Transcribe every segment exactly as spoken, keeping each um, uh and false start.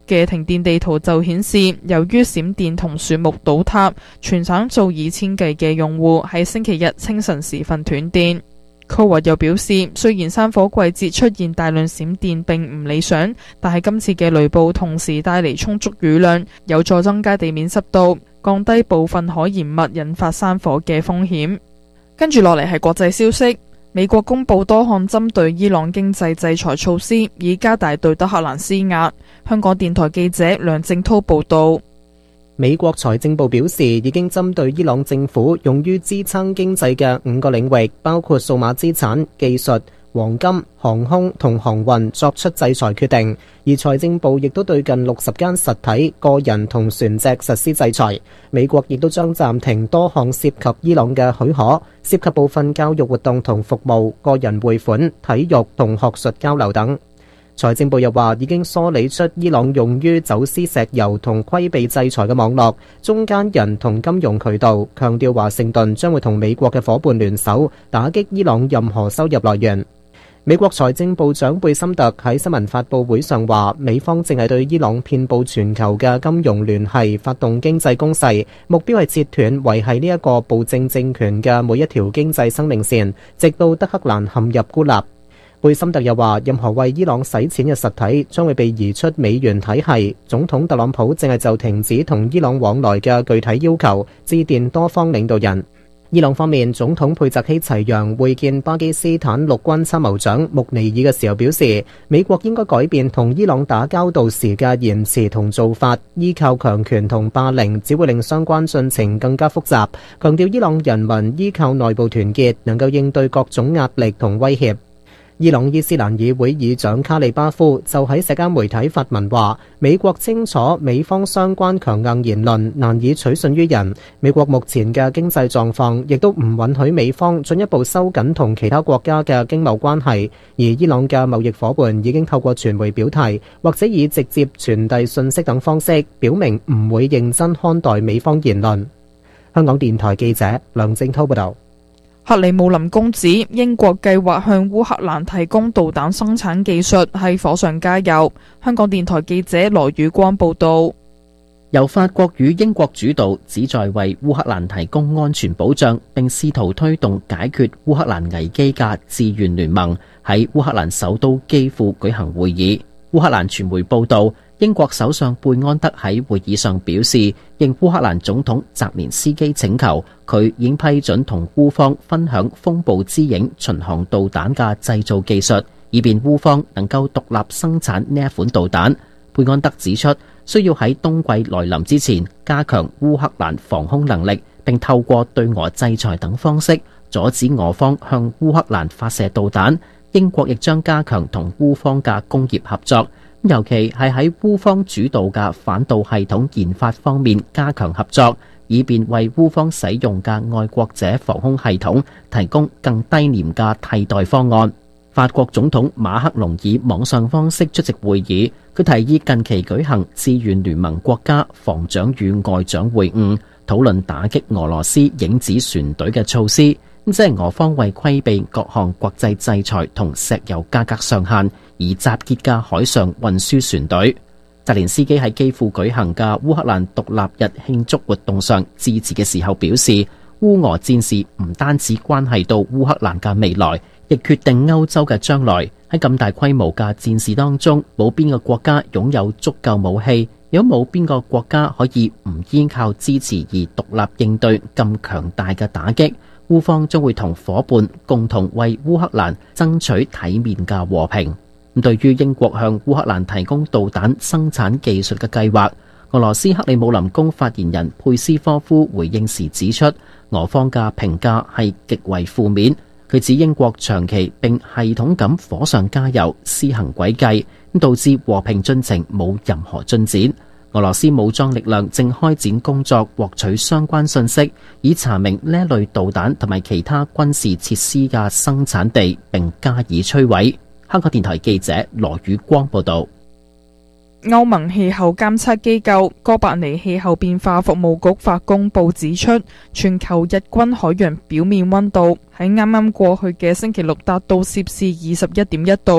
嘅停電地圖就顯示，由於閃電同樹木倒塌，全省數以千計嘅用戶喺星期日清晨時分斷電。Coward又表示，雖然山火季節出現大量閃電並唔理想，但係今次嘅雷暴同時帶嚟充足雨量，有助增加地面濕度，降低部分可燃物引發山火嘅風險。跟住落嚟係國際消息，美國公布多項針對伊朗經濟制裁措施，以加大對德黑蘭施壓。香港電台記者梁正濤報道。 美國財政部表示，已經針對伊朗政府用於支撐經濟嘅五個領域，包括數碼資產、技術、黃金、航空同航運作出制裁決定。而財政部亦都對近六十間實體、個人同船隻實施制裁。美國亦都將暫停多項涉及伊朗嘅許可，涉及部分教育活動同服務、個人匯款、體育同學術交流等。財政部又話已經梳理出伊朗用於走私石油同規避制裁嘅網絡、中間人同金融渠道，強調華盛頓將會同美國嘅夥伴聯手打擊伊朗任何收入來源。美國財政部長貝森特喺新聞發佈會上話，美方正係對伊朗遍佈全球嘅金融聯繫發動經濟攻勢，目標係切斷維繫呢一個暴政政權嘅每一條經濟生命線，直到德黑蘭陷入孤立。貝森特又話，任何為伊朗洗錢嘅實體將會被移出美元體系。總統特朗普正係就停止同伊朗往來嘅具體要求致電多方領導人。伊朗方面，總統佩澤希齊揚會見巴基斯坦陸軍參謀長穆尼爾嘅時候表示，美國應該改變同伊朗打交道時嘅言辭同做法，依靠強權同霸凌只會令相關進程更加複雜。強調伊朗人民依靠內部團結，能夠應對各種壓力同威脅。伊朗伊斯蘭議會議長卡利巴夫就喺社交媒體發文話，美國清楚美方相關強硬言論難以取信於人，美國目前嘅經濟狀況亦都唔允許美方進一步收緊同其他國家嘅經貿關係，而伊朗嘅貿易夥伴已經透過傳媒表態，或者以直接傳遞信息等方式，表明唔會認真看待美方言論。香港電台記者梁正濤報道。 克里姆林宮指英國計劃向烏克蘭提供導彈生產技術，係火上加油。香港電台記者羅宇光報道。 由法國與英國主導，旨在為烏克蘭提供安全保障，並試圖推動解決烏克蘭危機嘅志願聯盟喺烏克蘭首都基輔舉行會議。烏克蘭傳媒報道，英國首相貝安德喺會議上表示，應烏克蘭總統澤連斯基請求，佢已經批准同烏方分享風暴之影巡航導彈嘅製造技術，以便烏方能夠獨立生產呢一款導彈。貝安德指出，需要喺冬季來臨之前加強烏克蘭防空能力，並透過對俄制裁等方式阻止俄方向烏克蘭發射導彈。英國亦將加強同烏方嘅工業合作，尤其係喺烏方主導嘅反導系統研發方面加強合作，以便為烏方使用嘅愛國者防空系統提供更低廉嘅替代方案。法國總統馬克龍以網上方式出席會議，佢提議近期舉行志願聯盟國家防長與外長會晤，討論打擊俄羅斯影子船隊嘅措施。即係俄方為規避各項國際制裁同石油價格上限而集結嘅海上運輸船隊。澤連斯基喺基輔舉行嘅烏克蘭獨立日慶祝活動上致辭嘅時候表示，烏俄戰事唔單止關係到烏克蘭嘅未來，亦決定歐洲嘅將來。喺咁大規模嘅戰事當中，冇邊個國家擁有足夠武器，有冇邊個國家可以唔依靠支持而獨立應對咁強大嘅打擊。烏方將會同夥伴共同為烏克蘭爭取體面嘅和平。對於英國向烏克蘭提供導彈生產技術嘅計劃，俄羅斯克里姆林宮發言人佩斯科夫回應時指出，俄方嘅評價係極為負面。佢指英國長期並系統咁火上加油，施行詭計，導致和平進程冇任何進展。俄羅斯武裝力量正開展工作，獲取相關信息，以查明呢一類導彈同埋其他軍事設施嘅生產地，並加以摧毀。香港電台記者羅宇光報道。 歐盟氣候監測機構哥白尼氣候變化服務局發公報指出，全球日均海洋表面溫度喺啱啱過去嘅星期六達到攝氏二十一點一度，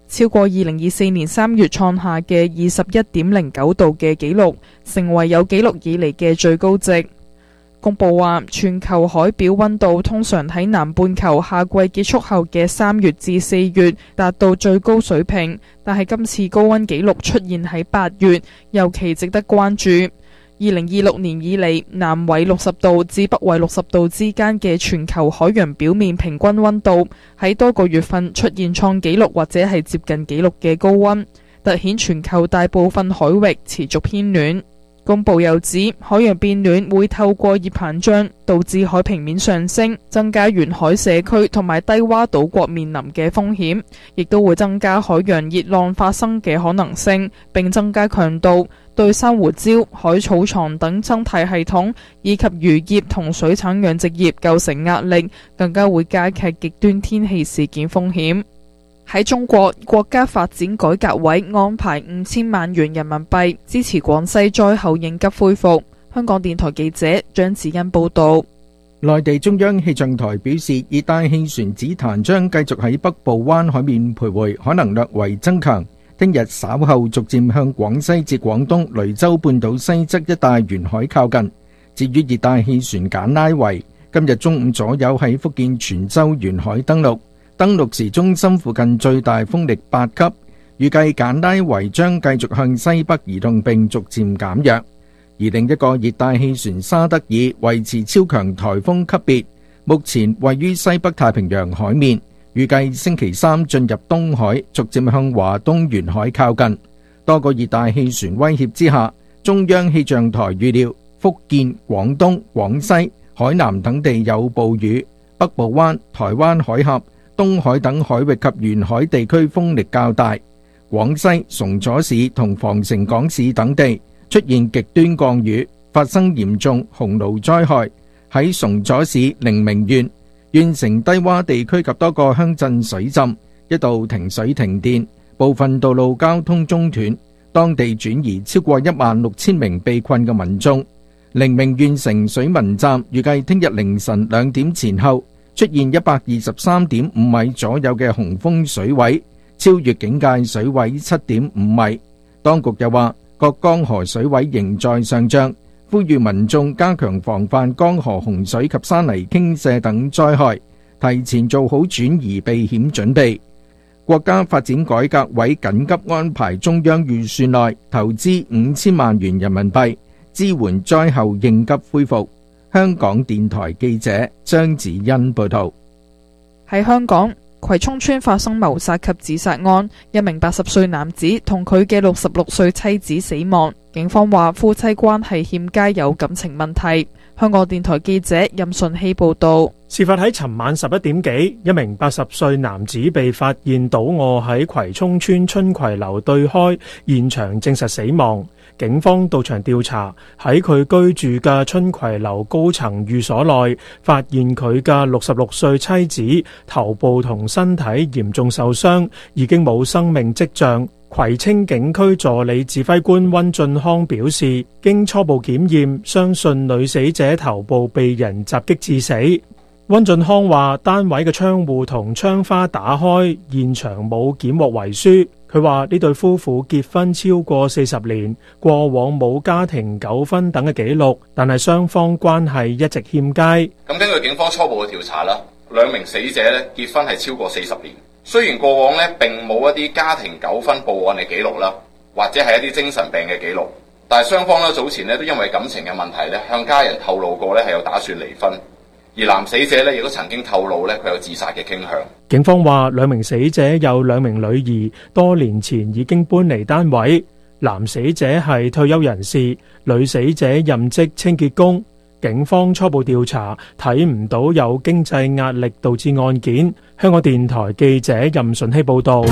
超過二零二四年三月創下嘅二十一點零九度嘅紀錄，成為有紀錄以嚟嘅最高值。公佈話，全球海表溫度通常喺南半球夏季結束後嘅三月至四月達到最高水平，但係今次高溫紀錄出現喺八月，尤其值得關注。二零二六年以嚟，南緯六十度至北緯六十度之間嘅全球海洋表面平均溫度喺多個月份出現創紀錄或者係接近紀錄嘅高溫，凸顯全球大部分海域持續偏暖。公佈又指，海洋變暖會透過熱膨脹導致海平面上升，增加沿海社區同埋低洼島國面臨嘅風險，亦都會增加海洋熱浪發生嘅可能性，並增加強度，對珊瑚礁、海草床等生態系統以及漁業同水產養殖業構成壓力，更加會加劇極端天氣事件風險。喺中國，國家發展改革委安排五千萬元人民幣支持廣西災後應急恢復。香港電台記者張子欣報道。 內地中央氣象台表示，熱帶氣旋子彈將繼續喺北部灣海面徘徊，可能略為增強。聽日稍後逐漸向廣西至廣東雷州半島西側一帶沿海靠近。至於熱帶氣旋簡拉維，今日中午左右喺福建泉州沿海登陸。登陸時中心附近最大風力八級，預計簡拉維將繼續向西北移動並逐漸減弱。而另一個熱帶氣旋沙德爾維持超強颱風級別，目前位於西北太平洋海面，預計星期三進入東海，逐漸向華東沿海靠近。多個熱帶氣旋威脅之下，中央氣象台預料福建、廣東、廣西、海南等地有暴雨，北部灣、台灣海峽、東海等海域及沿海地區風力較大，廣西崇左市同防城港市等地出現極端降雨，發生嚴重洪澇災害。喺崇左市寧明縣，縣城低洼地區及多個鄉鎮水浸，一度停水停電，部分道路交通中斷，當地轉移超過一萬六千名被困嘅民眾。寧明縣城水文站預計聽日凌晨兩點前後出現一百二十三點五米左右嘅洪峰水位，超越警戒水位七點五米。當局又話，各江河水位仍在上漲，呼籲民眾加強防範江河洪水及山泥傾瀉等災害，提前做好轉移避險準備。國家發展改革委緊急安排中央預算內投資五千萬元人民幣，支援災後應急恢復。香港電台記者張子欣報道。 喺香港葵涌村發生謀殺及自殺案，一名八十歲男子同佢嘅六十六歲妻子死亡。警方話夫妻關係欠佳，有感情問題。香港電台記者任順希報道。 事發喺尋晚十一點幾，一名八十歲男子被發現倒卧喺葵涌村春葵樓對開，現場證實死亡。警方到場調查，喺佢居住嘅春葵樓高層寓所內，發現佢嘅六十六歲妻子頭部同身體嚴重受傷，已經冇生命跡象。葵青警區助理指揮官溫俊康表示，經初步檢驗，相信女死者頭部被人襲擊致死。溫俊康話，單位嘅窗戶同窗花打開，現場冇檢獲遺書。佢話呢對夫婦結婚超過四十年，過往冇家庭糾紛等嘅記錄，但係雙方關係一直欠佳。 咁根據警方初步嘅調查啦，兩名死者咧結婚係超過四十年，雖然過往咧並冇一啲家庭糾紛報案嘅記錄啦，或者係一啲精神病嘅記錄，但係雙方咧早前咧都因為感情嘅問題咧向家人透露過咧係有打算離婚。而男死者咧亦都曾經透露咧佢有自殺嘅傾向。 警方話兩名死者有兩名女兒，多年前已經搬離單位。男死者係退休人士，女死者任職清潔工。警方初步調查睇唔到有經濟壓力導致案件。香港電台記者任順希報道。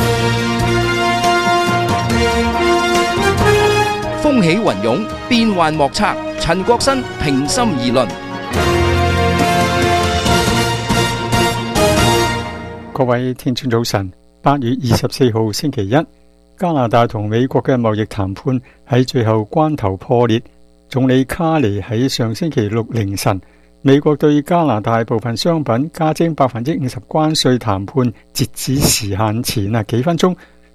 風起雲湧，變幻莫測。陳國新平心而論。 各位聽眾早晨，八月二十四號星期一，加拿大同美國嘅貿易談判喺最後關頭破裂。總理卡尼喺上星期六凌晨，美國對加拿大部分商品加徵百分之五十關稅談判截止時限前啊幾分鐘，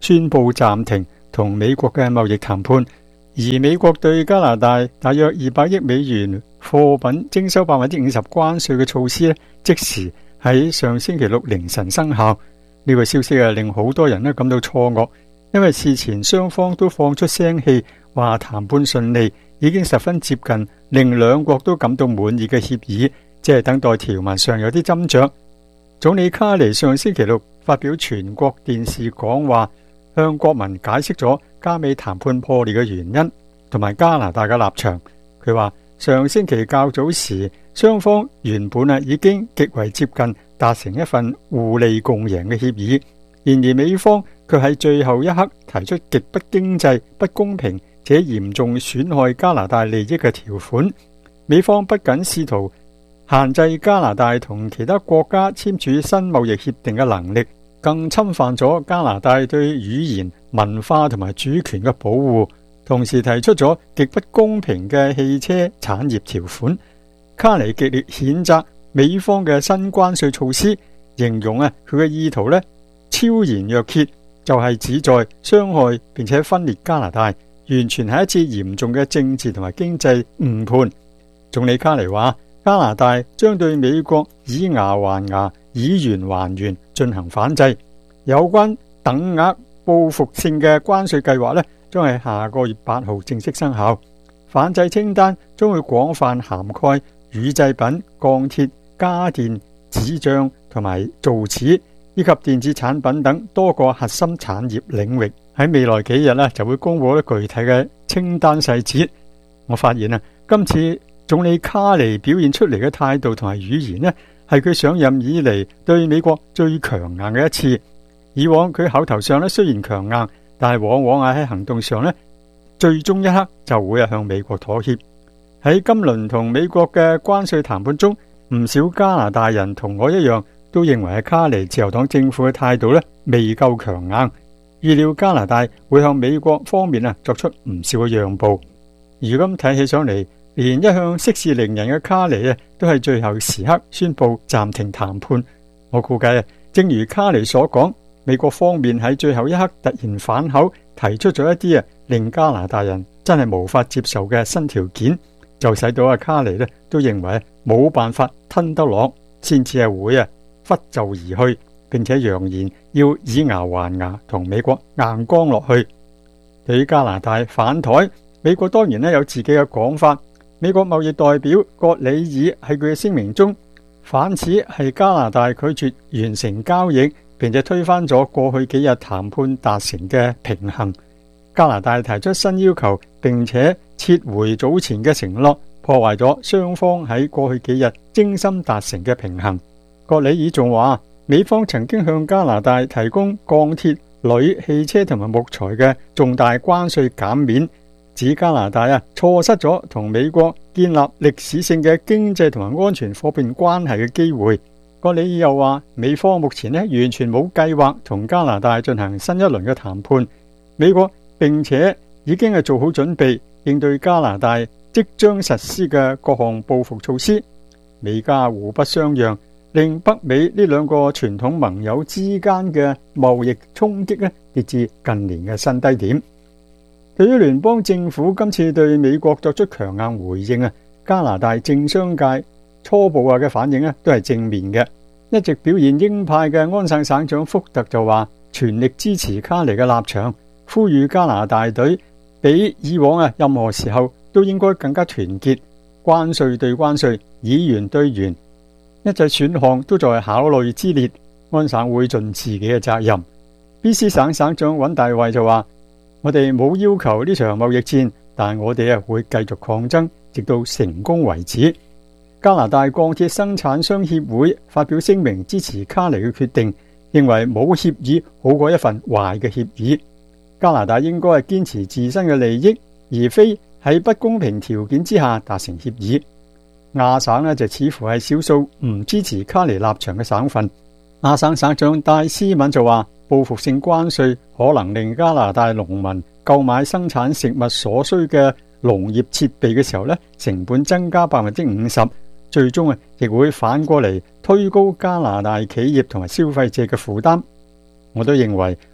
宣布暫停同美國嘅貿易談判，而美國對加拿大大約二百億美元貨品徵收百分之五十關稅嘅措施咧，即時喺上星期六凌晨生效。呢個消息啊，令好多人咧感到錯愕，因為事前雙方都放出聲氣，話談判順利，已經十分接近令兩國都感到滿意嘅協議，即係等待條文上有啲斟酌。總理卡尼上星期六發表全國電視講話，向國民解釋咗加美談判破裂嘅原因同埋加拿大嘅立場。佢話上星期較早時，雙方原本啊已經極為接近達成一份互利共贏嘅協議，然而美方卻喺最後一刻提出極不經濟、不公平且嚴重損害加拿大利益嘅條款。美方不僅試圖限制加拿大同其他國家簽署新貿易協定嘅能力，更侵犯咗加拿大對語言、文化同埋主權嘅保護，同時提出咗極不公平嘅汽車產業條款。卡尼極力譴責美方嘅新關稅措施，形容啊佢嘅意圖咧超然若揭，就係旨在傷害並且分裂加拿大，完全係一次嚴重嘅政治同埋經濟誤判。總理卡尼話，加拿大將對美國以牙還牙、以元還元進行反制。有關等額報復性嘅關稅計劃呢，將係下個月八號正式生效。反制清單將會廣泛涵蓋乳製品、鋼鐵、家電、紙張同埋造紙，以及電子產品等多個核心產業領域。喺未來幾日呢，就會公布啲具體嘅清單細節。我發現啊，今次總理卡尼表現出嚟嘅態度同埋語言呢，係佢上任以嚟對美國最強硬嘅一次。以往佢口頭上呢雖然強硬，但係往往喺行動上呢，最終一刻就會向美國妥協。喺今輪同美國嘅關稅談判中，唔少加拿大人同我一樣都認為係卡尼自由黨政府嘅態度呢未夠強硬，預料加拿大會向美國方面啊作出唔少嘅讓步。如今睇起上嚟，連一向息事寧人嘅卡尼啊，都係最後時刻宣布暫停談判。我估計啊，正如卡尼所講，美國方面喺最後一刻突然反口，提出咗一啲啊令加拿大人真係無法接受嘅新條件，就使到阿卡尼咧都認為冇辦法吞得落，先至係會啊拂袖而去，並且揚言要以牙還牙同美國硬剛落去。對於加拿大反台，美國當然咧有自己嘅講法。美國貿易代表葛里爾喺佢嘅聲明中反指係加拿大拒絕完成交易，並且推翻咗過去幾日談判達成嘅平衡。加拿大提出新要求，並且撤回早前嘅承諾，破壞咗雙方喺過去幾日精心達成嘅平衡。葛里爾仲話，美方曾經向加拿大提供鋼鐵、鋁、汽車同埋木材嘅重大關稅減免，指加拿大啊錯失咗同美國建立歷史性嘅經濟同埋安全夥伴關係嘅機會。葛里爾又話，美方目前呢完全冇計劃同加拿大進行新一輪嘅談判，美國並且已經係做好準備應對加拿大即將實施嘅各項報復措施。美加互不相讓，令北美呢兩個傳統盟友之間嘅貿易衝擊呢跌至近年嘅新低點。對於聯邦政府今次對美國作出強硬回應啊，加拿大政商界初步啊嘅反應呢都係正面嘅。一直表現鷹派嘅安省省長福特就話全力支持卡尼嘅立場，呼籲加拿大隊比以往啊任何時候都應該更加團結，關稅對關稅，以元對元，一切選項都在考慮之列。安省會盡自己嘅責任。B C 省省長尹大衛就話，我哋冇要求呢場貿易戰，但我哋啊會繼續抗爭，直到成功為止。加拿大鋼鐵生產商協會發表聲明支持卡尼嘅決定，認為冇協議好過一份壞嘅協議。加拿大應該係堅持自身嘅利益，而非喺不公平條件之下達成協議。亞省呢就似乎係少數唔支持卡尼立場嘅省份。亞省省長戴斯敏就話，報復性關稅可能令加拿大農民購買生產食物所需嘅農業設備嘅時候呢，成本增加百分之五十，最終啊亦會反過嚟推高加拿大企業同埋消費者嘅負擔。我都認為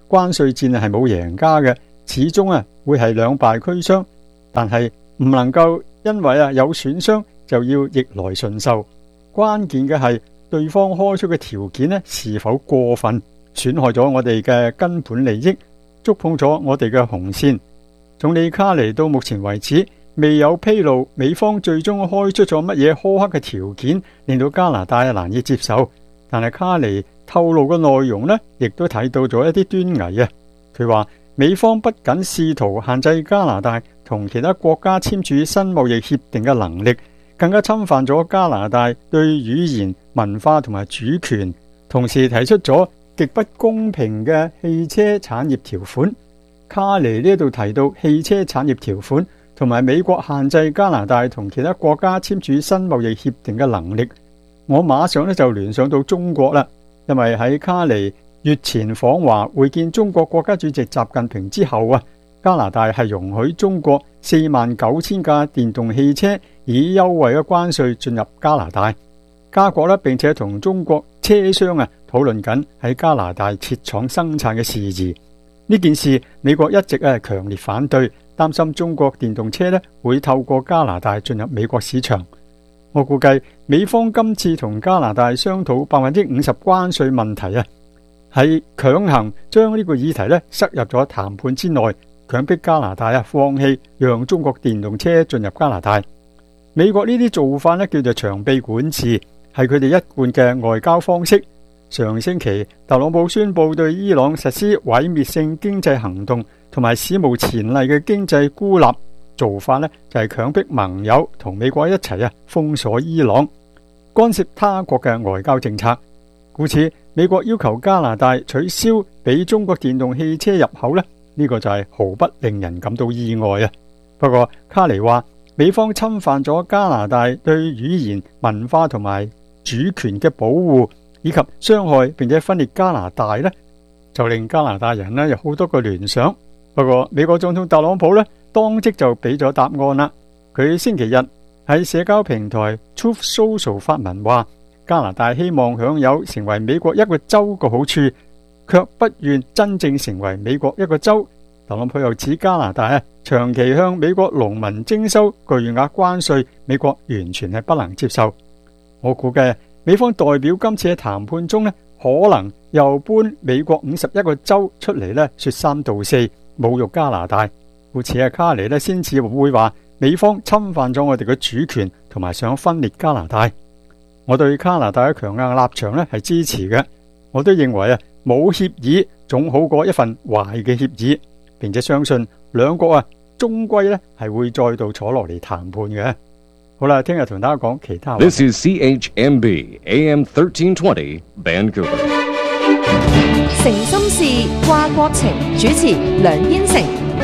關稅戰係冇贏家嘅，始終啊會係兩敗俱傷。但係唔能夠因為啊有損傷就要逆來順受，關鍵嘅係對方開出嘅條件呢是否過分，損害咗我哋嘅根本利益，觸碰咗我哋嘅紅線。總理卡尼到目前為止未有披露美方最終開出咗乜嘢苛刻嘅條件，令到加拿大難以接受。但係卡尼透露嘅內容呢，亦都睇到咗一啲端倪啊。佢話美方不僅試圖限制加拿大同其他國家簽署新貿易協定嘅能力，更加侵犯咗加拿大對語言、文化同埋主權，同時提出咗極不公平嘅汽車產業條款。卡尼呢度提到汽車產業條款同埋美國限制加拿大同其他國家簽署新貿易協定嘅能力，我馬上咧就聯想到中國啦。因為喺卡尼月前訪華會見中國國家主席習近平之後啊，加拿大係容許中國四萬九千架電動汽車以優惠嘅關稅進入加拿大。加國咧並且同中國車商啊討論緊喺加拿大設廠生產嘅事宜。呢件事美國一直啊強烈反對，擔心中國電動車咧會透過加拿大進入美國市場。我估計美方今次同加拿大商討百分之五十關稅問題啊，係強行將呢個議題咧塞入咗談判之內，強迫加拿大啊放棄讓中國電動車進入加拿大。美國呢啲做法咧叫做長臂管治，係佢哋一貫嘅外交方式。上星期特朗普宣布對伊朗實施毀滅性經濟行動同埋史無前例嘅經濟孤立，做法呢就係強迫盟友同美國一齊啊封鎖伊朗，干涉他國嘅外交政策。故此美國要求加拿大取消俾中國電動汽車入口呢，呢個就係毫不令人感到意外啊。不過卡尼話美方侵犯咗加拿大對語言、文化同埋主權嘅保護，以及傷害並且分裂加拿大呢，就令加拿大人呢有好多個聯想。不過美國總統特朗普呢當即就俾咗答案啦。佢星期日喺社交平台 Truth Social 發文話，加拿大希望享有成為美國一個州嘅好處，卻不願真正成為美國一個州。特朗普又指加拿大啊長期向美國農民徵收巨額關稅，美國完全係不能接受。我估計美方代表今次嘅談判中呢，可能又搬美國五十一個州出嚟呢，說三道四，侮辱加拿大。故此啊，卡尼呢先至會話美方侵犯咗我哋嘅主權，同埋想分裂加拿大。我對加拿大嘅強硬立場呢係支持嘅。我都認為啊，冇協議總好過一份壞嘅協議，並且相信兩國啊終歸呢係會再度坐落嚟談判嘅。好啦，聽日同大家講其他話題。 This is C H M B A M thirteen twenty Vancouver。 誠心事掛國情，主持梁燕城。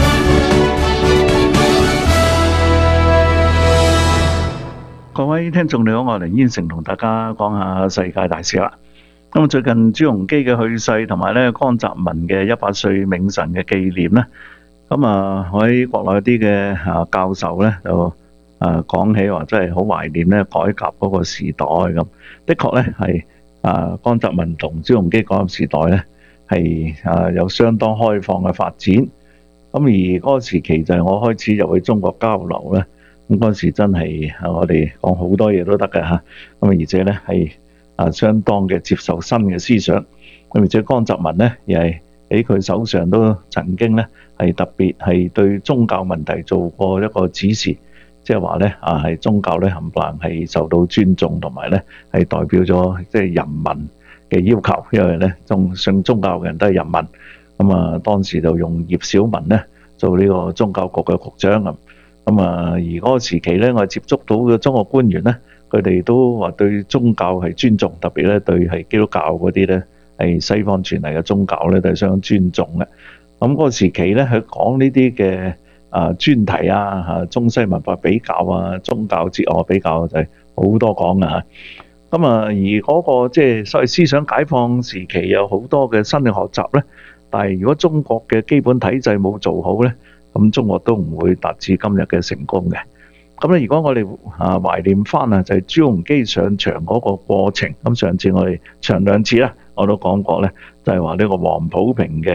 各位聽眾你好，我係梁燕城，同大家講下世界大事啦。咁最近朱鎔基嘅去世，同埋咧江澤民嘅一百歲冥神嘅紀念咧，咁啊我喺國內啲嘅啊教授咧就啊講起話，真係好懷念咧改革嗰個時代咁。的確咧係啊江澤民同朱鎔基改革時代咧係啊有相當開放嘅發展。咁而嗰個時期就係我開始入去中國交流咧。咁嗰時真係我哋講好多嘢都得嘅嚇，咁而且咧係啊相當嘅接受新嘅思想，咁而且江澤民咧亦係喺佢手上都曾經咧係特別係對宗教問題做過一個指示，即係話咧啊係宗教咧冚唪唥係受到尊重，同埋咧係代表咗即係人民嘅要求，因為咧宗信宗教嘅人都係人民，咁啊當時就用葉小文咧做呢個宗教局嘅局長咁。咁啊，而嗰個時期咧，我接觸到嘅中國官員咧，佢哋都話對宗教係尊重，特別咧對係基督教嗰啲咧係西方傳嚟嘅宗教咧都係相當尊重嘅。咁嗰個時期咧，佢講呢啲嘅啊專題啊嚇中西文化比較啊，宗教哲學比較就係好多講嘅嚇。咁啊，而嗰個即係所謂思想解放時期有好多嘅新嘅學習咧，但係如果中國嘅基本體制冇做好咧，咁中國都唔會達至今日嘅成功嘅。咁咧，如果我哋啊懷念翻啊，就係朱鎔基上場嗰個過程。咁上次我哋長兩次啦，我都講過咧，就係話呢個黃埔平嘅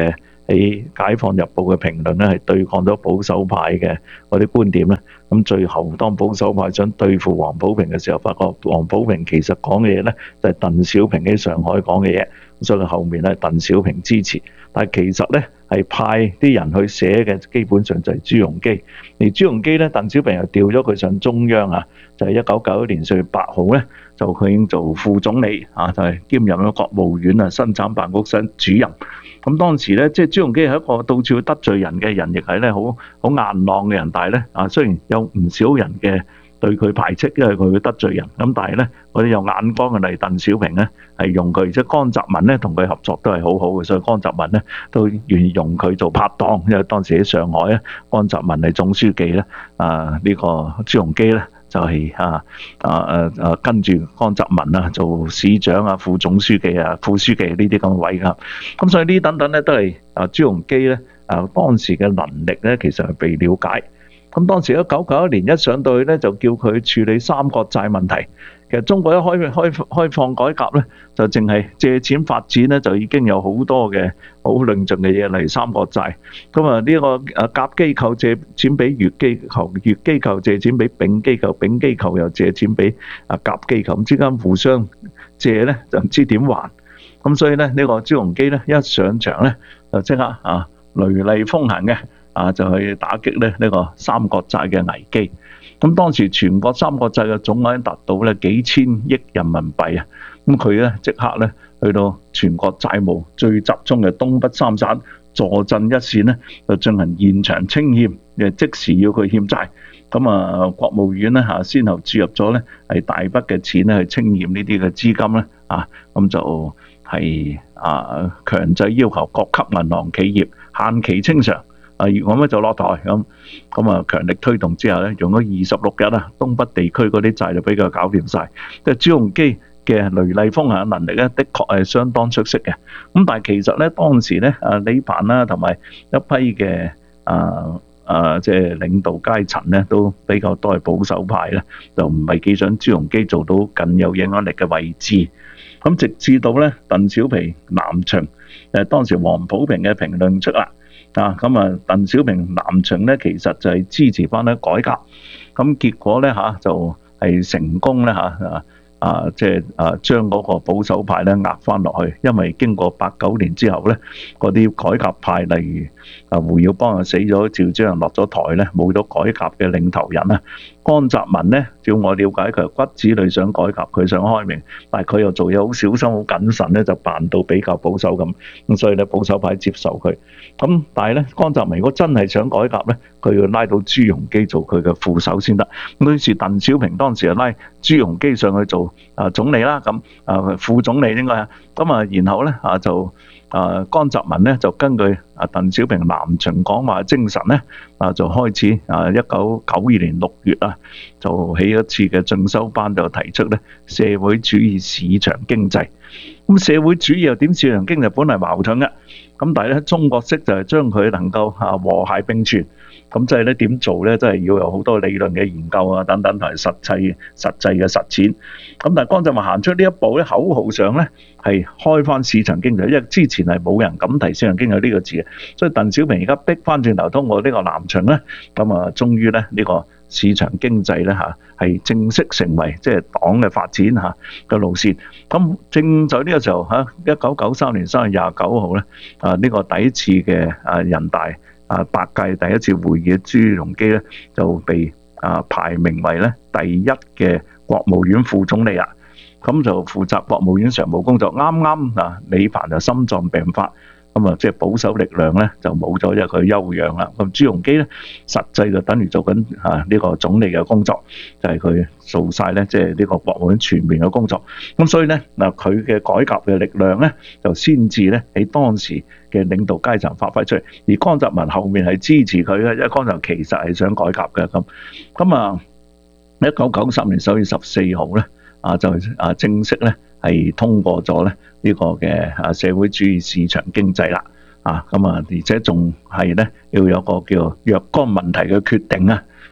喺解放日報嘅評論咧係對抗咗保守派嘅嗰啲觀點咧。咁最後當保守派想對付黃寶平嘅時候，發覺黃寶平其實講嘅嘢咧就係鄧小平喺上海講嘅嘢，所以後面咧鄧小平支持。但係其實咧係派啲人去寫嘅，基本上就係朱鎔基。而朱鎔基咧，鄧小平又調咗佢上中央啊，就係一九九一年四月八號咧，就佢已經做副總理啊，就係兼任咗國務院啊生產辦公室主任。咁當時咧，即係朱鎔基係一個到處得罪人嘅人，亦係咧好好硬朗嘅人。但係咧啊，雖然有唔少人嘅對佢排斥，因為佢會得罪人。咁但係咧，嗰啲有眼光嘅例如鄧小平咧，係用佢，即係江澤民咧同佢合作都係好好嘅，所以江澤民咧都願意用佢做拍檔。因為當時喺上海咧，江澤民係總書記咧，啊呢個朱鎔基咧就係啊啊啊啊跟住江澤民啊做市長啊、副總書記啊、副書記呢啲咁嘅位㗎。咁所以呢等等咧都係啊朱鎔基咧啊當時嘅能力咧其實係被了解。咁當時一九九一年一上到去咧，就叫佢處理三角債問題。其實中國一開開開放改革咧，就淨係借錢發展咧，就已經有好多嘅好論盡嘅嘢，例如三角債。咁啊呢個啊甲機構借錢俾乙機構，乙機構借錢俾丙機構，丙機構又借錢俾啊甲機構，咁之間互相借咧就唔知點還。咁所以咧呢個朱鎔基咧一上場咧就即刻啊雷厲風行嘅。啊，就去打擊咧呢個三角債嘅危機。咁當時全國三角債嘅總額達到咧幾千億人民幣啊！咁佢咧即刻咧去到全國債務最集中嘅東北三省，坐鎮一線咧，就進行現場清欠，誒即時要佢欠債。咁啊，國務院咧嚇先後注入咗咧係大筆嘅錢咧去清欠呢啲嘅資金咧啊，咁就係啊強制要求各級銀行企業限期清償。啊！我咧就落台咁，咁啊強力推動之後咧，用咗二十六日啊，東北地區嗰啲債就俾佢搞掂晒。即係朱鎔基嘅雷厲風行嘅能力咧，的確係相當出色嘅。咁但係其實咧，當時咧啊李鵬啦，同埋一批嘅啊啊即係領導階層咧，都比較多係保守派咧，就唔係幾想朱鎔基做到更有影響力嘅位置。咁直至到咧鄧小平南巡，誒當時黃埔平嘅評論出啦。啊，咁啊，鄧小平南巡咧，其實就係支持翻咧改革，咁結果咧嚇就係成功咧嚇啊啊，即係啊將嗰個保守派咧壓翻落去，因為經過八九年之後咧，嗰啲改革派例如啊胡耀邦啊死咗，趙紫陽落咗台咧，冇咗改革嘅領頭人啊。江澤民咧，照我了解，佢係骨子裏想改革，佢想開明，但係佢又做嘢好小心、好謹慎咧，就扮到比較保守咁。咁所以咧，保守派接受佢。咁但係咧，江澤民如果真係想改革咧，佢要拉到朱鎔基做佢嘅副手先得。咁於是鄧小平當時就拉朱鎔基上去做啊總理啦，咁啊副總理應該啊。咁啊，然後咧啊就。啊，江澤民咧就根據啊鄧小平南巡講話精神咧，啊就開始啊一九九二年六月啊，就起一次嘅進修班，就提出咧社會主義市場經濟。咁社會主義又點市場經濟？本嚟矛盾嘅，咁但係咧中國式就係將佢能夠啊和諧並存。咁即係咧點做咧？真係要有好多理論嘅研究啊，等等同埋實際實際嘅實踐。咁但係江澤民行出呢一步咧，口號上咧係開翻市場經濟，因為之前係冇人敢提市場經濟呢個字嘅，所以鄧小平而家逼翻轉頭，通過呢個南巡咧，咁啊，終於咧呢個市場經濟咧嚇係正式成為即係黨嘅發展嚇嘅路線。咁正在呢個時候嚇，一九九三年三月廿九號咧啊，呢個第一次嘅啊人大。啊，八屆第一次會議嘅朱鎔基咧就被啊排名為咧第一嘅國務院副總理啊，咁就負責國務院常務工作。啱啱啊，李鵬就心臟病發，咁啊即係保守力量咧就冇咗，因為佢休養啦。咁朱鎔基咧實際就等於做緊啊呢個總理嘅工作，就係佢做晒咧即係呢個國務院全面嘅工作。咁所以咧嗱，佢嘅改革嘅力量咧就先至咧喺當時嘅領導階層發揮出嚟，而江澤民後面係支持佢嘅，因為江澤民其實係想改革嘅咁。咁啊，一九九三年十月十四號咧，啊就啊正式咧係通過咗咧呢個嘅啊社會主義市場經濟啦，啊咁啊，而且仲係咧要有個叫若干問題嘅決定啊，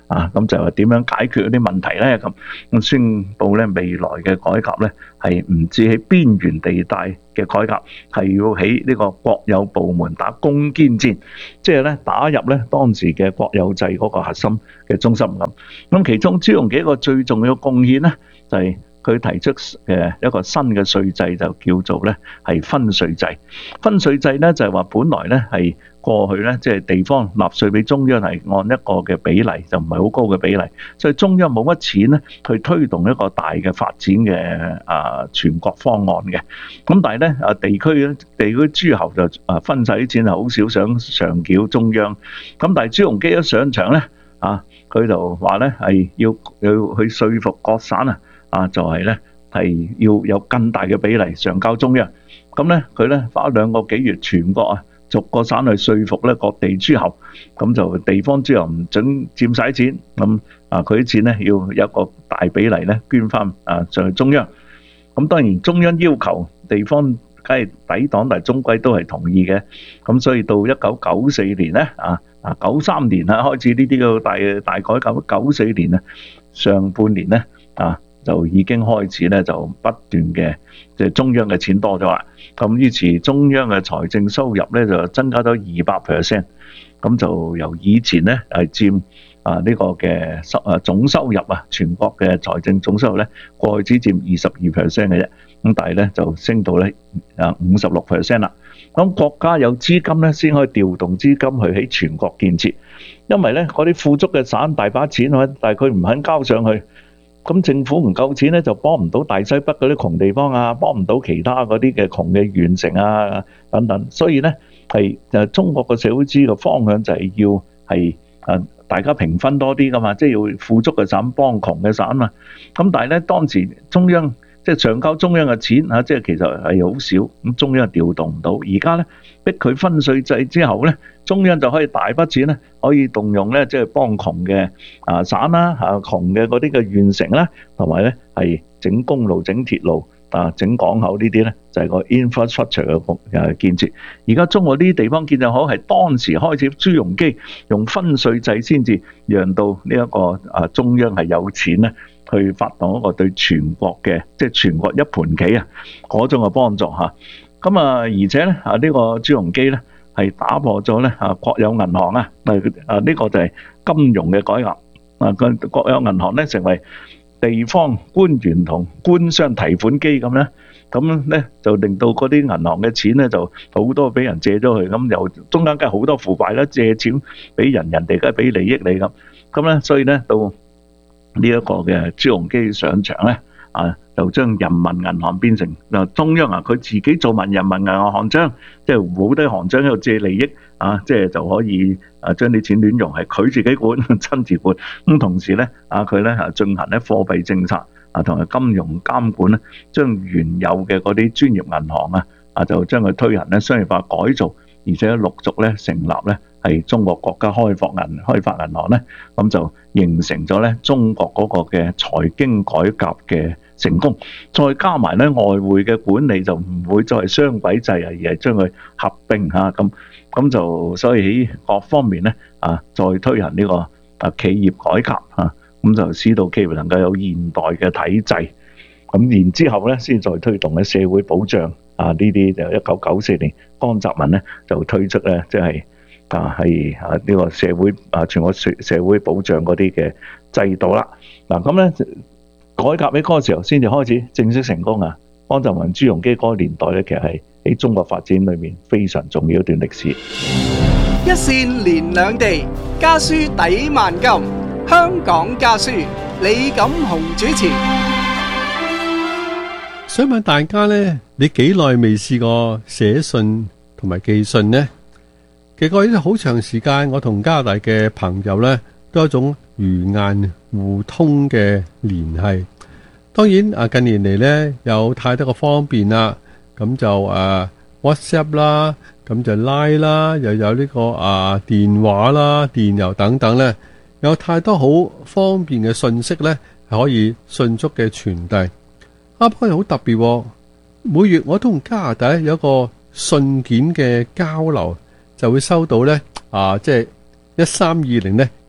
啊，咁就係點樣解決嗰啲問題咧？咁咁宣布咧未來嘅改革咧係唔止喺邊緣地帶嘅改革，係要喺呢個國有部門打攻堅戰，即係咧打入咧當時嘅國有制嗰個核心嘅中心咁。咁其中朱鎔基一個最重要嘅貢獻咧就係、是。佢提出誒一個新嘅稅制，就叫做咧係分稅制。分稅制咧就係話本來咧係過去咧即係地方納稅俾中央係按一個嘅比例，就唔係好高嘅比例，所以中央冇乜錢咧去推動一個大嘅發展嘅啊全國方案嘅。咁但係咧啊地區咧地區諸侯就啊分晒啲錢，係好少想上繳中央。咁但係朱鎔基一上場咧啊，佢就話咧係要要去說服各省啊。啊，就係咧，係要有更大嘅比例上交中央。咁咧，佢咧花兩個幾月，全國啊，逐個省去說服咧各地諸侯。咁就地方諸侯唔準佔晒錢。咁啊，佢啲錢咧要有一個大比例咧捐翻啊上去中央。咁當然中央要求地方梗係抵擋，但係終歸都係同意嘅。咁所以到一九九四年咧啊啊九三年啊開始呢啲嘅大大改革。九四年啊上半年咧啊。就已經開始咧，就不斷嘅即係中央嘅錢多咗啦。咁於是中央嘅財政收入咧就增加咗二百 percent。咁就由以前咧係佔啊呢個嘅收啊總收入啊，全國嘅財政總收入咧過去只佔二十二 percent 嘅啫。咁但係咧就升到咧啊五十六 percent 啦。咁國家有資金咧先可以調動資金去喺全國建設，因為咧嗰啲富足嘅省大把錢，但係佢唔肯交上去。咁政府唔夠錢咧，就幫唔到大西北嗰啲窮地方啊，幫唔到其他嗰啲嘅窮嘅縣城啊等等。所以咧係誒中國嘅社會主義嘅方向就係要係誒大家平分多啲噶嘛，即係要富足嘅省幫窮嘅省啊嘛。咁但係咧當時中央即係上交中央嘅錢啊，即係其實係好少，咁中央調動唔到。而家咧逼佢分稅制之後咧，中央就可以大筆錢咧，可以動用咧，即係幫窮嘅啊省啦，嚇窮嘅嗰啲嘅縣城啦，同埋咧係整公路、整鐵路啊、整港口呢啲咧，就係個 infrastructure 嘅誒建設。而家中國呢啲地方建設好，係當時開始朱鎔基用分稅制先至讓到呢一個啊中央係有錢咧，去發動一個對全國嘅即係全國一盤棋啊嗰種嘅幫助嚇。咁啊，而且咧啊呢個朱鎔基咧。係打破咗咧啊國有銀行啊，啊呢個就係金融嘅改革啊，個國有銀行咧成為地方官員同官商提款機咁咧，咁咧就令到嗰啲銀行嘅錢咧就好多俾人借咗去，咁又中間梗係好多腐敗啦，借錢俾人，人哋梗係俾利益你咁，咁咧所以咧到呢一個嘅朱鎔基上場咧啊。就將人民銀行變成嗱中央啊，佢自己做埋人民銀行行長，即係好多行長喺度借利益啊，即係就可以啊將啲錢亂用，係佢自己管親自管。咁同時咧啊，佢咧啊進行咧貨幣政策啊同埋金融監管咧，將原有嘅嗰啲專業銀行啊啊就將佢推行咧商業化改造，而且陸續咧成立咧係中國國家開發銀開發銀行咧，咁就形成咗咧中國嗰個嘅財經改革嘅成功，再加埋咧外匯嘅管理就唔會再係雙軌制啊，而係將佢合併嚇咁，咁就所以喺各方面咧啊，再推行呢個啊企業改革嚇，咁就使到企業能夠有現代嘅體制，咁然之後咧先再推動嘅社會保障啊，呢啲就一九九四年江澤民咧就推出咧即係啊係啊呢個社會啊全國社社會保障嗰啲嘅制度啦，嗱咁咧。改革喺嗰個時候先至開始正式成功啊！江澤民、朱鎔基嗰個年代咧，其實係喺中國發展裏面非常重要一段歷史。 一線連兩地，家書抵萬金。香港家書，李錦雄主持。 想問大家呢，你幾耐未試過寫信同埋寄信呢？其實過咗好長時間，我同加拿大嘅朋友呢，都有一種如雁互通嘅聯繫。當然啊，近年嚟呢，有太多嘅方便啦，咁就啊 WhatsApp 啦，咁就 Line 啦，又有呢個啊電話啦、電郵等等呢，有太多好方便嘅信息呢，係可以迅速嘅傳遞。啊，不過好特別喎，每月我都同加拿大有一個信件嘅交流，就會收到呢，啊，即係一三二零呢。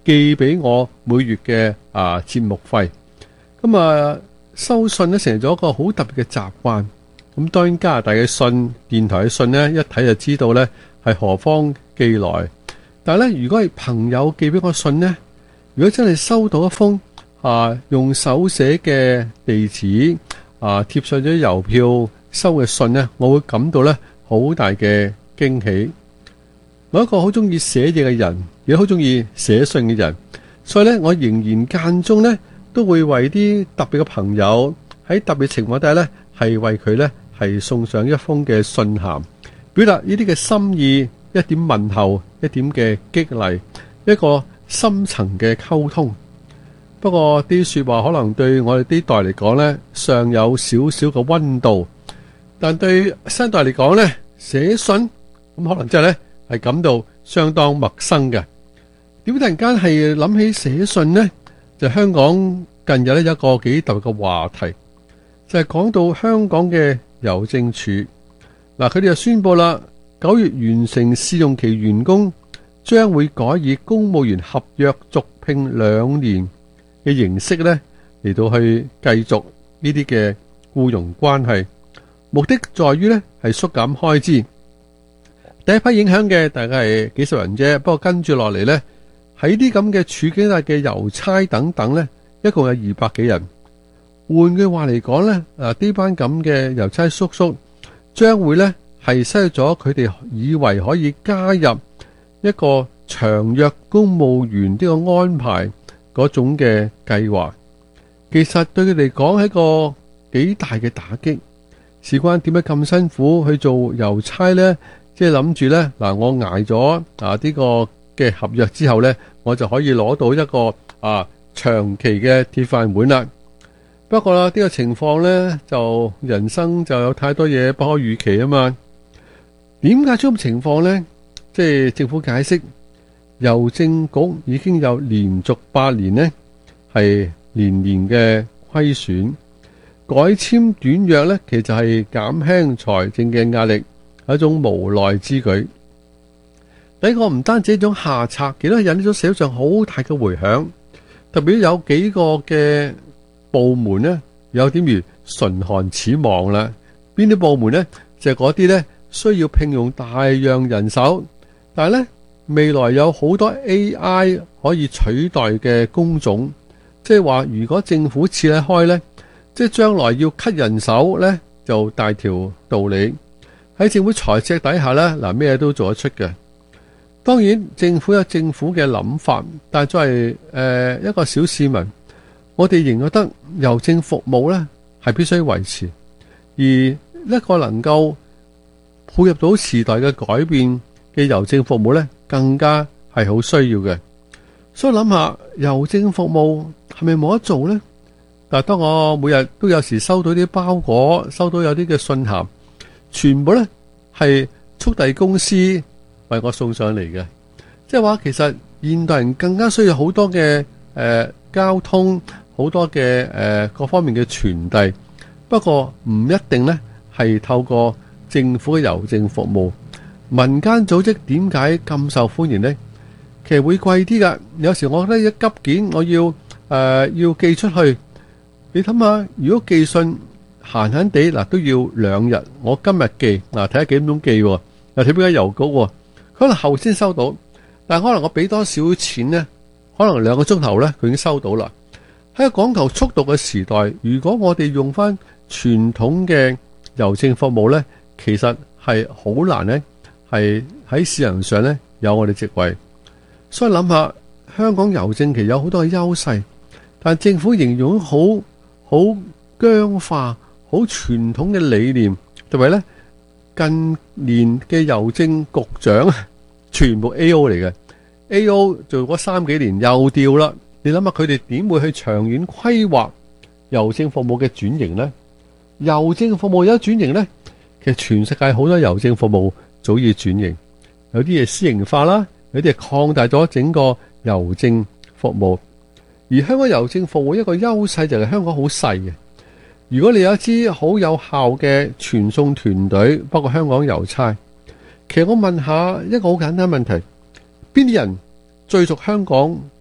寄俾我每月嘅啊節目費。咁啊收信咧成咗一個好特別嘅習慣。咁當然加拿大嘅信、電台嘅信呢，一睇就知道呢係何方寄來。但係咧，如果係朋友寄俾我信呢，如果真係收到一封啊用手寫嘅地址啊貼上咗郵票收嘅信呢，我會感到呢好大嘅驚喜。我一個好中意寫嘢嘅人，亦好中意寫信嘅人，所以咧我仍然間中呢都會為啲特別嘅朋友喺特別情況底下呢係為佢呢係送上一封嘅信函，表達呢啲嘅心意，一點問候，一點嘅激勵，一個深層嘅溝通。不過啲說話可能對我哋啲代嚟講呢尚有少少嘅溫度，但對新代嚟講呢寫信咁可能真係呢係感到相當陌生嘅。點解突然間係諗起寫信呢？就香港近日呢有一個幾特別嘅話題，就係講到香港嘅郵政處。嗱，佢哋就宣布啦，九月完成試用期員工將會改以公務員合約續聘兩年嘅形式咧嚟到去繼續呢啲嘅僱傭關係，目的在於咧係縮減開支。第一批影響嘅大概係幾十人啫，不過跟住落嚟咧喺啲咁嘅處境下嘅郵差等等咧，一共有二百幾人。換句話嚟講咧，啊呢班咁嘅郵差叔叔將會咧係失去咗佢哋以為可以加入一個長約公務員呢個安排嗰種嘅計劃。其實對佢哋講係一個幾大嘅打擊。事關點解咁辛苦去做郵差呢？即係諗住呢，嗱，我捱咗啊呢個嘅合約之後呢，我就可以攞到一個啊長期嘅鐵飯碗啦。不過啦，呢個情況呢，就人生就有太多嘢不可預期啊嘛。點解出咁情況呢？即係政府解釋，郵政局已經有連續八年呢係年年嘅虧損，改簽短約呢，其實係減輕財政嘅壓力，係一種無奈之舉。第一個唔單止一種下策，亦都引起咗社會上好大嘅回響。特別有幾個嘅部門呢，有點如唇寒齒亡啦。邊啲部門呢？就係嗰啲呢需要聘用大量人手，但係呢未來有好多 A I 可以取代嘅工種，即係話如果政府設得開呢，即係將來要 cut 人手呢，就大條道理。喺政府財赤底下呢，嗱咩都做得出嘅。當然政府有政府嘅諗法，但係作為誒一個小市民，我哋仍覺得郵政服務呢係必須維持，而一個能夠配合到時代嘅改變嘅郵政服務呢，更加係好需要嘅。所以諗下郵政服務係咪冇得做呢？但係當我每日都有時收到啲包裹，收到有啲嘅信函，全部呢係速遞公司為我送上嚟嘅，即係話其實現代人更加需要好多嘅誒、呃、交通，好多嘅誒、呃、各方面嘅傳遞。不過唔一定呢係透過政府嘅郵政服務，民間組織點解咁受歡迎呢？其實會貴啲噶。有時我覺得一急件我要誒、呃、要寄出去，你諗下，如果寄信閒閒地嗱都要兩日，我今日寄嗱睇下幾點鐘寄，又睇邊間郵局。可能後先收到，但係可能我俾多少錢呢？可能兩個鐘頭呢，佢已經收到啦。喺個講求速度嘅時代，如果我哋用翻傳統嘅郵政服務呢，其實係好難呢，係喺市場上呢有我哋職位。所以諗下，香港郵政其實有好多嘅優勢，但政府形容好好僵化、好傳統嘅理念，特別呢。近年嘅郵政局長全部 A O 嚟嘅 ，A O 做咗三幾年又調啦。你諗下佢哋點會去長遠規劃郵政服務嘅轉型呢？郵政服務有轉型呢？其實全世界好多郵政服務早已轉型，有啲嘢私營化啦，有啲係擴大咗整個郵政服務。而香港郵政服務一個優勢就係香港好細嘅。如果你有一支好有效嘅傳送團隊，包括香港郵差，其實我問下一個好簡單問題：邊啲人最熟香港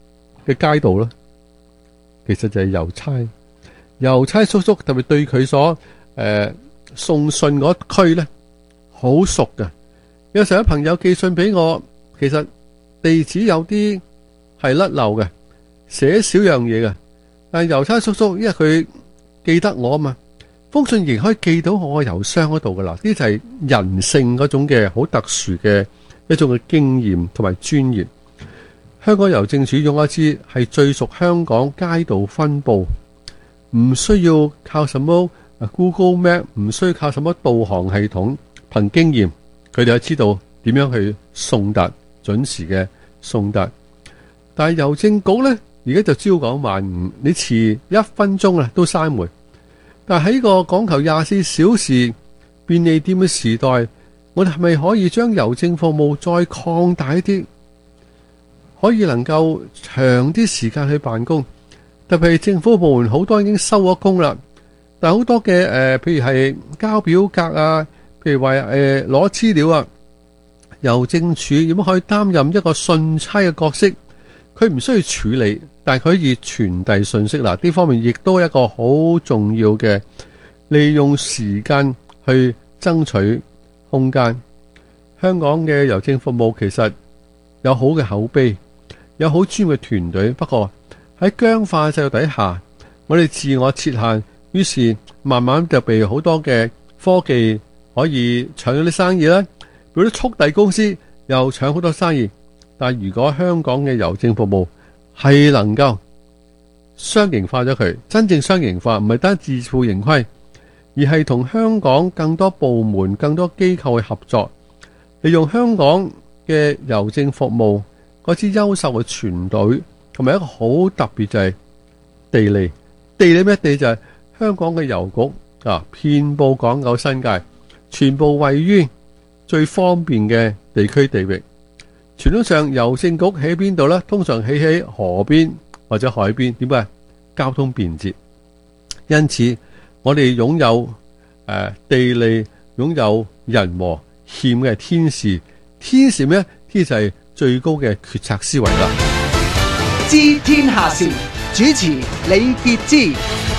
嘅街道咧，其實就係郵差。郵差叔叔特別對佢所誒、呃、送信嗰區咧好熟㗎。有時候朋友寄信俾我，其實地址有啲係甩漏嘅，寫少樣嘢嘅。但係郵差叔叔因為佢記得我啊嘛，封信仍可以寄到我個郵箱嗰度噶啦。呢就係人性嗰種嘅好特殊嘅一種嘅經驗同埋專業。香港郵政署用一支係最熟香港街道分佈，唔需要靠什麼 Google Map， 唔需要靠什麼導航系統，憑經驗佢哋就知道點樣去送達，準時嘅送達。但係郵政局呢，而家就朝九晚五，你遲一分鐘啊都閂門。但係喺個講求廿四小時便利店嘅時代，我哋係咪可以將郵政服務再擴大一啲，可以能夠長啲時間去辦公？特別係政府部門好多已經收咗工啦，但係好多嘅誒、呃，譬如係交表格啊，譬如話誒攞資料啊，郵政署點樣可以擔任一個信差嘅角色？佢唔需要處理，但係佢可以傳遞信息啦。呢方面亦都係一個好重要嘅，利用時間去爭取空間。香港嘅郵政服務其實有好嘅口碑，有好專業嘅團隊，不過喺僵化制度底下，我哋自我設限，於是慢慢就被好多嘅科技可以搶咗啲生意啦。比如啲速遞公司又搶好多生意。但如果香港嘅郵政服務係能夠商營化咗佢，真正商營化，唔係單自負盈虧，而係同香港更多部門、更多機構去合作，利用香港嘅郵政服務嗰支優秀嘅團隊，同埋一個好特別就係地利。地理咩地就係香港嘅郵局啊，遍佈港九新界，全部位於最方便嘅地區地域。傳統上郵政局喺邊度呢？通常起喺河邊或者海邊，點解？交通便捷。因此我哋擁有誒、呃、地利，擁有人和，欠嘅係天時。天時咩？天就係最高嘅決策思維啦。 知天下事，主持李傑之。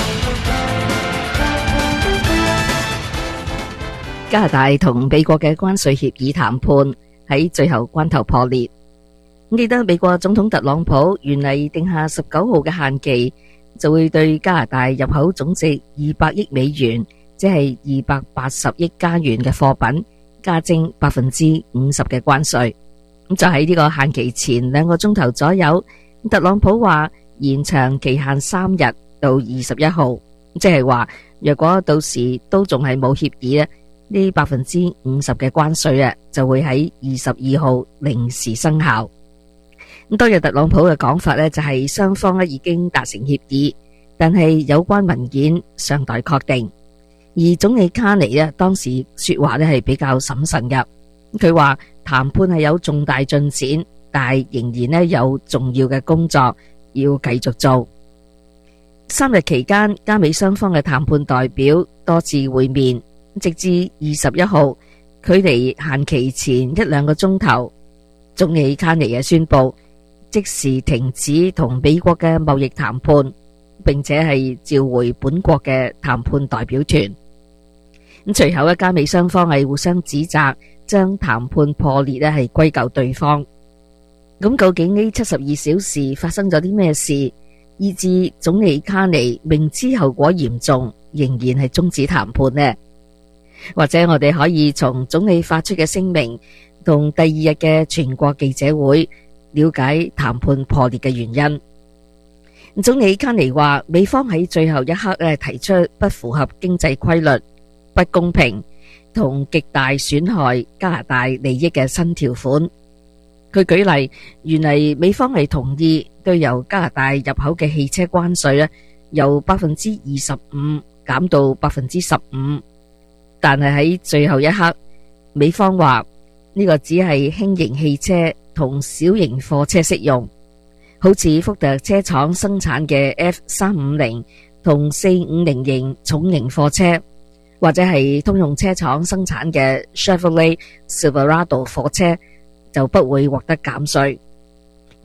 加拿大同美國嘅關稅協議談判喺最後關頭破裂。記得美國總統特朗普原嚟定下十九號嘅限期，就會對加拿大入口總值二百億美元，即係二百八十億加元嘅貨品加徵百分之五十嘅關稅。咁就喺呢個限期前兩個鐘頭左右，特朗普話延長期限三日到二十一號，即係話若果到時都仲係冇協議咧，呢百分之五十嘅關稅啊，就會喺二十二號零時生效。咁當日特朗普嘅講法呢，就係雙方咧已經達成協議，但係有關文件尚待確定。而總理卡尼呢，當時說話呢係比較審慎嘅，佢話談判係有重大進展，但係仍然呢有重要嘅工作要繼續做。三日期間，加美雙方嘅談判代表多次會面。直至二十一號，距離限期前一兩個鐘頭，總理卡尼嘅宣布即時停止同美國嘅貿易談判，並且係召回本國嘅談判代表團。咁隨後，加美雙方係互相指責，將談判破裂咧係歸咎對方。咁究竟呢七十二小時發生咗啲咩事，以致總理卡尼明知後果嚴重，仍然係終止談判呢？或者我哋可以從總理發出嘅聲明同第二日嘅全國記者會了解談判破裂嘅原因。總理卡尼話，美方喺最後一刻咧提出不符合經濟規律、不公平同極大損害加拿大利益嘅新條款。佢舉例，原嚟美方係同意對由加拿大入口嘅汽車關稅咧由百分之二十五減到百分之十五。但係喺最後一刻，美方話呢個只係輕型汽車同小型貨車適用，好似福特車廠生產嘅 F 三五零同四五零型重型貨車，或者係通用車廠生產嘅 Chevrolet Silverado 貨車就不會獲得減稅。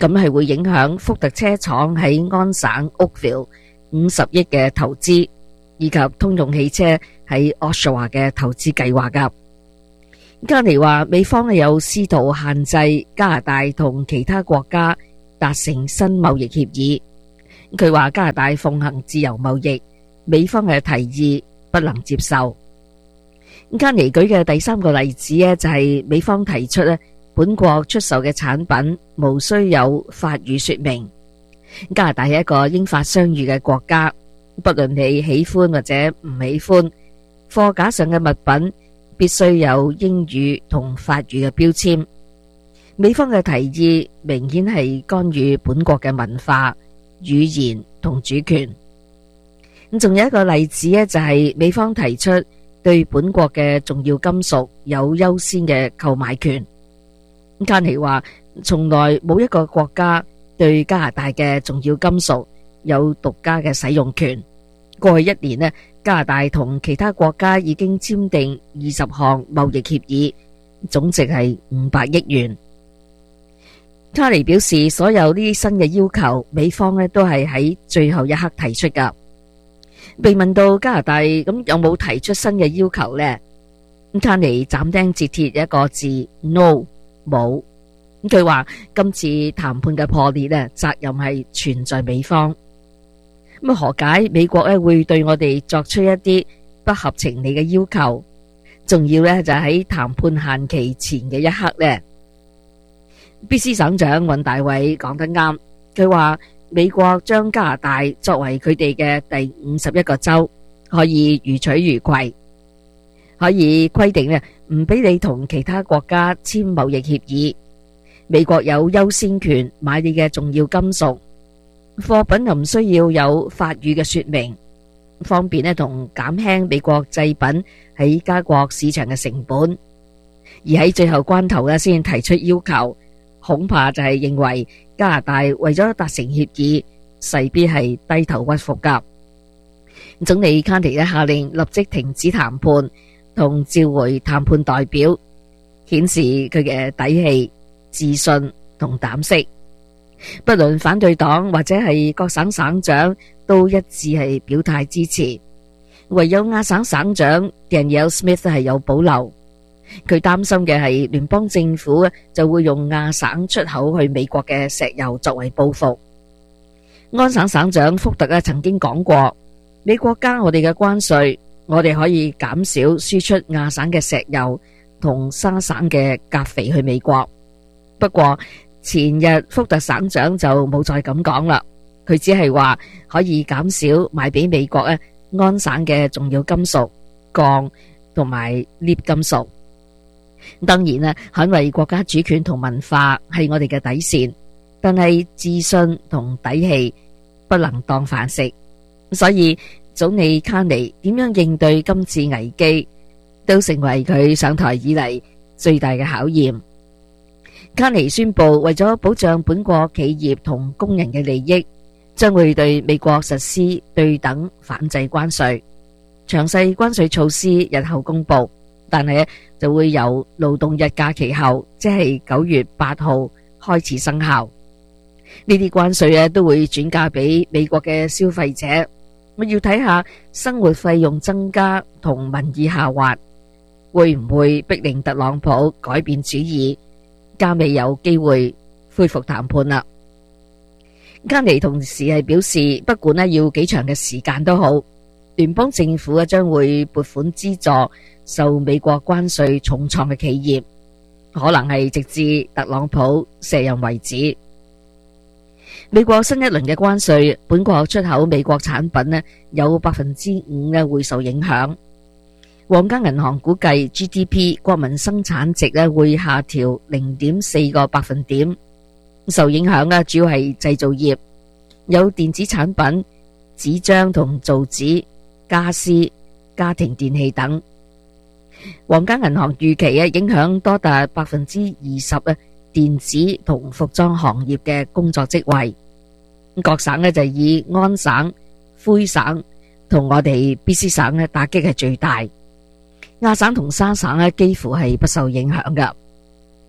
咁係會影響福特車廠喺安省 Oakville 五十億嘅投資，以及通用汽車喺 Oshawa 嘅投資計劃噶。卡尼話美方有試圖限制加拿大同其他國家達成新貿易協議。佢話加拿大奉行自由貿易，美方嘅提議不能接受。卡尼舉嘅第三個例子呢，就係美方提出呢，本國出售嘅產品無需有法語說明。加拿大係一個英法雙語嘅國家，不論你喜歡或者唔喜歡，貨架上嘅物品必須有英語同法語嘅標籤。美方嘅提議明顯係干預本國嘅文化、語言同主權。咁仲有一個例子呢，就係美方提出對本國嘅重要金屬有優先嘅購買權。卡尼話從來冇一個國家對加拿大嘅重要金屬有獨家嘅使用權。過去一年呢，加拿大同其他國家已經簽訂二十項貿易協議，總值係五百億元。卡尼表示，所有呢啲新嘅要求，美方呢都係喺最後一刻提出噶。被問到加拿大咁有冇提出新嘅要求呢？卡尼斬釘截鐵一個字 no。冇。佢話今次談判嘅破裂呢，責任係全在美方。咁何解美國呢會對我哋作出一啲不合情理嘅要求？仲要呢就喺談判限期前嘅一刻呢。B C 省長尹大偉講得啱，佢話美國將加拿大作為佢哋嘅第五十一個州，可以如取如攜，可以規定呢唔俾你同其他國家簽貿易協議。美國有優先權買你嘅重要金屬，貨品又唔需要有法語嘅說明，方便呢同減輕美國製品喺加國市場嘅成本。而喺最後關頭呢先提出要求，恐怕就係認為加拿大為咗達成協議，勢必係低頭屈服噶。總理卡尼呢下令立即停止談判，同召回談判代表，顯示佢嘅底氣、自信同膽識。不論反對黨或者係各省省長都一致係表態支持，唯有亞省省長 Danielle Smith 係有保留。佢擔心嘅係聯邦政府就會用亞省出口去美國嘅石油作為報復。安省省長福特曾經講過，美國加我哋嘅關稅，我哋可以減少輸出亞省嘅石油同沙省嘅鉀肥去美國。不過前日福特省長就冇再咁講啦，佢只係話可以減少賣俾美國咧安省嘅重要金屬、鋼同埋鎳金屬。當然啦，捍衛國家主權同文化係我哋嘅底線，但係自信同底氣不能當飯食。所以總理卡尼點樣應對今次危機，都成為佢上台以嚟最大嘅考驗。卡尼宣布，為咗保障本國企業同工人嘅利益，將會對美國實施對等反制關稅。詳細關稅措施日後公布，但係就會由勞動日假期後，即係九月八號開始生效。呢啲關稅咧都會轉嫁俾美國嘅消費者。我要睇下生活費用增加同民意下滑，會唔會逼令特朗普改變主意？加未有機會恢復談判啦。卡尼同時係表示，不管咧要幾長嘅時間都好，聯邦政府咧將會撥款資助受美國關稅重創嘅企業，可能係直至特朗普卸任為止。美國新一輪嘅關稅，本國出口美國產品咧有百分之五咧會受影響。皇家銀行估計 G D P 國民生產值咧會下調零點四個百分點，受影響嘅主要係製造業，有電子產品、紙張同造紙、家私、家庭電器等。皇家銀行預期嘅影響多達百分之二十啊，電子同服裝行業嘅工作職位。各省咧就以安省、魁省同我哋 B C 省咧打擊係最大。亞省同沙省咧幾乎係不受影響噶。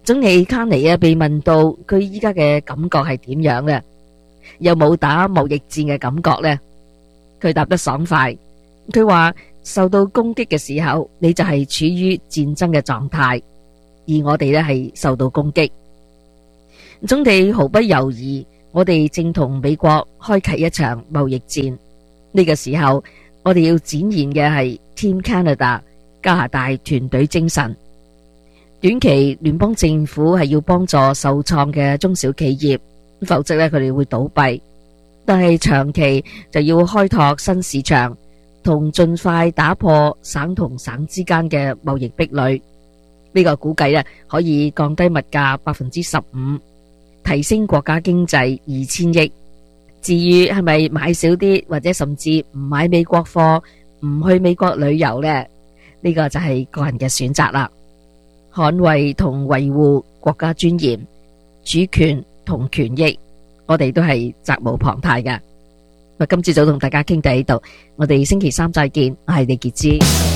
總理卡尼啊，被問到佢依家嘅感覺係點樣嘅，有冇打貿易戰嘅感覺呢？佢答得爽快，佢話受到攻擊嘅時候，你就係處於戰爭嘅狀態，而我哋呢係受到攻擊。總理毫不猶豫，我哋正同美國開啟一場貿易戰。呢個時候，我哋要展現嘅係 Team Canada 加拿大團隊精神。短期聯邦政府係要幫助受創嘅中小企業，否則咧佢哋會倒閉。但係長期就要開拓新市場，同盡快打破省同省之間嘅貿易壁壘。呢個估計咧可以降低物價百分之十五，提升國家經濟二千億。至於係咪買少啲，或者甚至唔買美國貨，唔去美國旅遊呢？呢個就係個人嘅選擇啦。捍衛同維護國家尊嚴、主權同權益，我哋都係責無旁貸嘅。今朝早同大家傾到呢度，我哋星期三再見，我係李潔芝。